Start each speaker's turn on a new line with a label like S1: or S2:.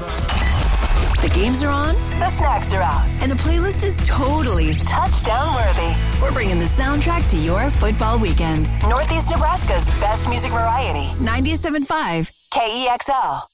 S1: The games are on,
S2: the snacks are out,
S1: and the playlist is totally
S2: touchdown worthy.
S1: We're bringing the soundtrack to your football weekend.
S2: Northeast Nebraska's best music variety.
S1: 97.5
S2: KEXL.